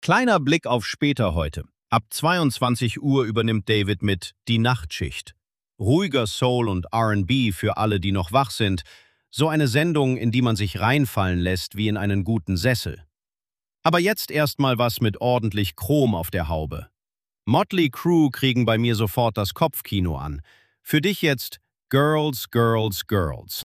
Kleiner Blick auf später heute. Ab 22 Uhr übernimmt David mit Die Nachtschicht. Ruhiger Soul und R&B für alle, die noch wach sind. So eine Sendung, in die man sich reinfallen lässt wie in einen guten Sessel. Aber jetzt erstmal was mit ordentlich Chrom auf der Haube. Motley Crue kriegen bei mir sofort das Kopfkino an. Für dich jetzt Girls, Girls, Girls.